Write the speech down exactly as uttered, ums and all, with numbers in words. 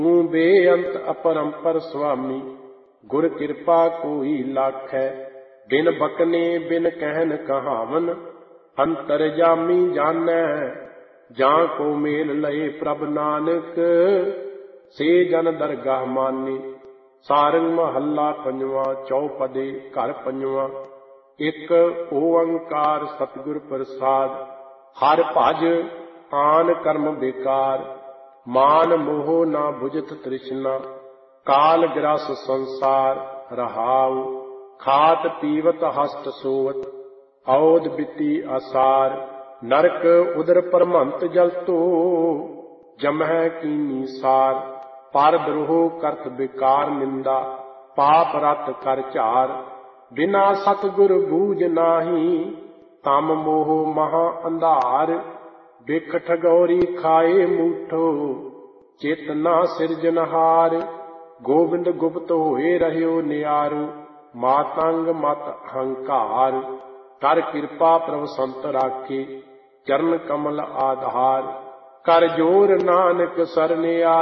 तू बेअंत अपरंपर स्वामी, गुर कृपा कोई लाखै। बिन बकने बिन कहन कहावन, अंतरजामी जानै। जां को मेल लए प्रभ नानक, से जन दरगाह मानी। सारंग महला पंजवा, चौपदे घर पंजवा। एक ओंकार सतगुर प्रसाद, हर भज आन कर्म बेकार। मान मोह ना बुझत तृष्णा, काल ग्रस संसार रहाऊ। खात पीवत हस्त सोवत, औद बिति आसार। नरक उदर परमंत जलतो, जमह कीनी सार। पर द्रोह करत बेकार निंदा, पाप रत कर झार। बिना सतगुर बूझ नाही, तम मोह महा अंधार। बिख ठगौरी खाए मूठो, चित ना सिरजनहार। गोबिंद गुप्त होए रहियो नियारू, मातंग मत अहंकार। कर कृपा प्रभ संत राखे, चरण कमल आधार। कर जोर नानक सरने आए।